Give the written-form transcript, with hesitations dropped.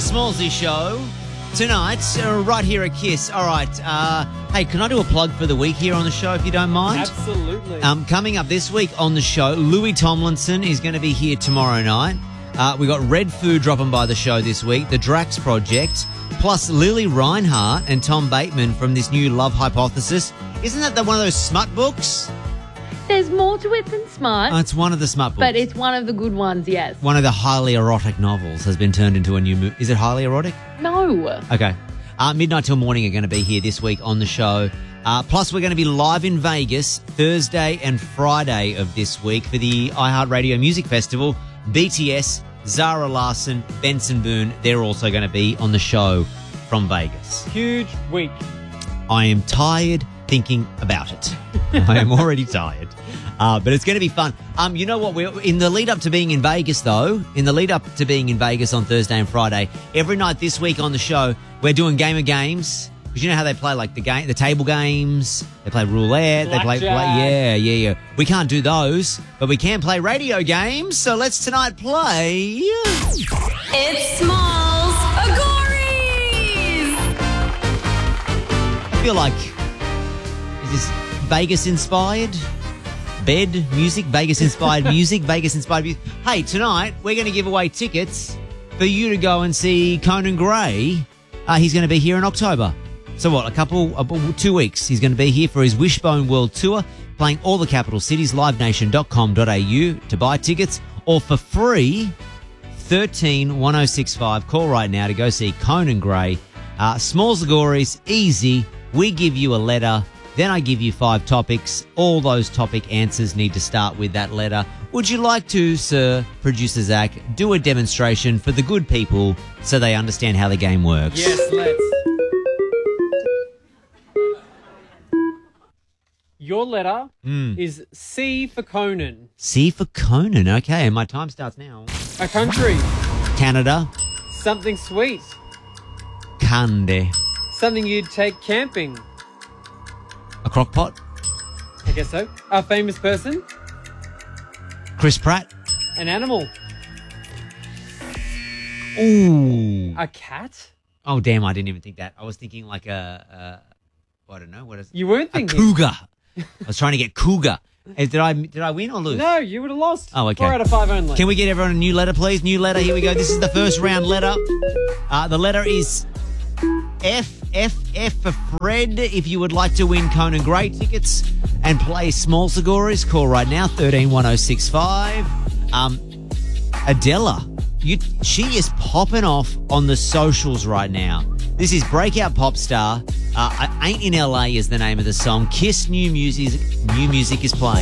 Smallsy Show tonight, right here at KISS. All right. Hey, can I do a plug for the week here on the show, if you don't mind? Absolutely. Coming up this week on the show, Louis Tomlinson is going to be here tomorrow night. We got Red Food dropping by the show this week, the Drax Project, plus Lily Reinhart and Tom Bateman from this new Love Hypothesis. Isn't that one of those smut books? There's more to it than smart. Oh, it's one of the smut books. But it's one of the good ones, yes. One of the highly erotic novels has been turned into a new movie. Is it highly erotic? No. Okay. Midnight Till Morning are going to be here this week on the show. Plus, we're going to be live in Vegas Thursday and Friday of this week for the iHeartRadio Music Festival. BTS, Zara Larsson, Benson Boone, they're also going to be on the show from Vegas. Huge week. I am tired thinking about it. I am already tired. But it's going to be fun. You know what? We're in the lead up to being in Vegas, though. In the lead up to being in Vegas on Thursday and Friday, every night this week on the show, we're doing Game of Games. Because you know how they play like the table games. They play roulette. Blackjack. They play yeah. We can't do those, but we can play radio games. So let's tonight play. It's Smalls Agories! I feel like is this Vegas inspired? Bed music, Vegas-inspired music, Vegas-inspired music. Hey, tonight we're going to give away tickets for you to go and see Conan Gray. He's going to be here in October. So what, 2 weeks. He's going to be here for his Wishbone World Tour, playing all the capital cities, livenation.com.au to buy tickets, or for free, 13 1065. Call right now to go see Conan Gray. Smalls Agories, easy. We give you a letter. Then I give you 5 topics. All those topic answers need to start with that letter. Would you like to, sir, producer Zach, do a demonstration for the good people so they understand how the game works? Yes, let's. Your letter is C for Conan. C for Conan. Okay, and my time starts now. A country. Canada. Something sweet. Candy. Something you'd take camping. A crock pot. I guess so. A famous person. Chris Pratt. An animal. Ooh. A cat. Oh, damn, I didn't even think that. I was thinking like I don't know. What is it? You weren't A thinking. cougar. I was trying to get cougar. Did I win or lose? No, you would have lost. Oh, okay. 4 out of 5 only. Can we get everyone a new letter, please? New letter. Here we go. This is the first round letter. The letter is F for Fred. If you would like to win Conan Gray tickets and play Smalls Agories, call right now, 13 1065. Adela, she is popping off on the socials right now. This is Breakout Pop Star. Ain't in LA is the name of the song. KISS New music is playing.